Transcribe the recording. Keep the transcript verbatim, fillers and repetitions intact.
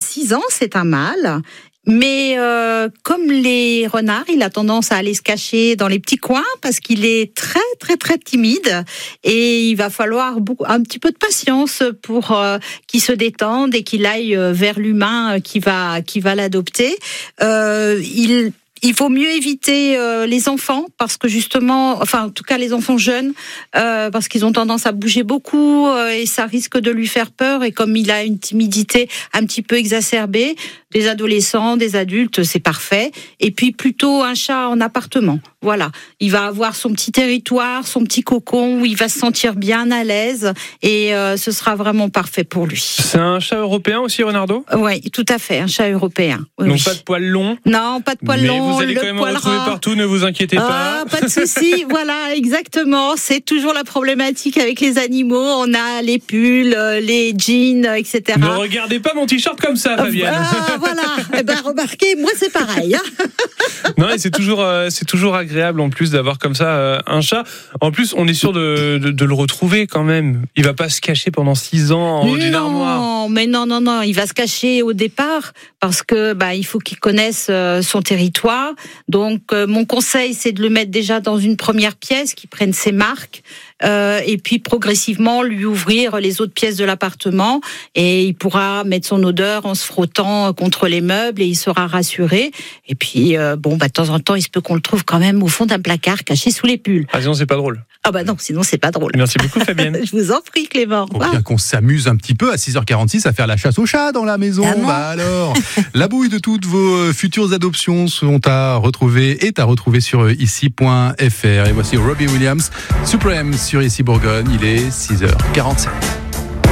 six ans, c'est un mâle. Mais euh, comme les renards, il a tendance à aller se cacher dans les petits coins parce qu'il est très très très timide et il va falloir beaucoup, un petit peu de patience pour euh, qu'il se détende et qu'il aille vers l'humain qui va qui va l'adopter. Euh, il Il faut mieux éviter euh, les enfants parce que justement, enfin en tout cas les enfants jeunes, euh, parce qu'ils ont tendance à bouger beaucoup euh, et ça risque de lui faire peur. Et comme il a une timidité un petit peu exacerbée, des adolescents, des adultes, c'est parfait. Et puis plutôt un chat en appartement. Voilà, il va avoir son petit territoire, son petit cocon où il va se sentir bien à l'aise et euh, ce sera vraiment parfait pour lui. C'est un chat européen aussi, Renardo ? Oui, tout à fait, un chat européen. Oui, Donc oui. pas de poils longs ? Non, pas de poils longs. Mais vous allez le quand même en poil retrouver ras. partout, ne vous inquiétez pas. Ah, pas de souci, voilà, exactement. C'est toujours la problématique avec les animaux. On a les pulls, les jeans, et cetera. Ne regardez pas mon t-shirt comme ça, Fabienne. Ah, voilà. Eh ben, remarquez, moi c'est pareil. Hein. Non, et c'est toujours, euh, c'est toujours agréable en plus d'avoir comme ça euh, un chat. En plus, on est sûr de, de, de le retrouver quand même. Il va pas se cacher pendant six ans en haut d'une armoire. Non, mais non, non, non. Il va se cacher au départ parce que bah il faut qu'il connaisse euh, son territoire. Donc euh, mon conseil c'est de le mettre déjà dans une première pièce, qu'il prenne ses marques. Euh, et puis progressivement lui ouvrir les autres pièces de l'appartement et il pourra mettre son odeur en se frottant contre les meubles et il sera rassuré. Et puis euh, bon bah de temps en temps il se peut qu'on le trouve quand même au fond d'un placard caché sous les pulls. Ah sinon c'est pas drôle. Ah bah non, sinon c'est pas drôle. Merci beaucoup Fabienne. Je vous en prie Clément. Faut bien qu'on s'amuse un petit peu à six heures quarante-six à faire la chasse aux chats dans la maison. Ah bah alors, la bouille de toutes vos futures adoptions sont à retrouver et à retrouver sur ici point f r. Et voici Robbie Williams, Supreme sur Ici Bourgogne. Il est six heures quarante-sept.